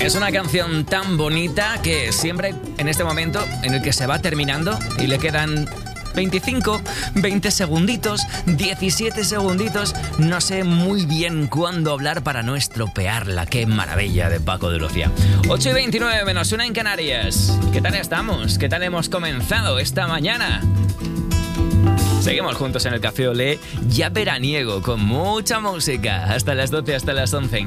Es una canción tan bonita que siempre en este momento en el que se va terminando y le quedan 25, 20 segunditos, 17 segunditos, no sé muy bien cuándo hablar para no estropearla. ¡Qué maravilla de Paco de Lucía! 8:29 menos 1 en Canarias. ¿Qué tal estamos? ¿Qué tal hemos comenzado esta mañana? Seguimos juntos en el Café Olé, ya veraniego, con mucha música, hasta las 12, hasta las 11.